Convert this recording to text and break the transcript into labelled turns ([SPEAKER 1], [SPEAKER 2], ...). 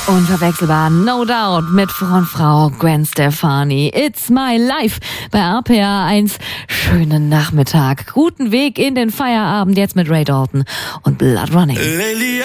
[SPEAKER 1] Unverwechselbar, no doubt, mit Frau Gwen Stefani. It's my life bei RPA 1. Schönen Nachmittag, guten Weg in den Feierabend jetzt mit Ray Dalton und Blood Running.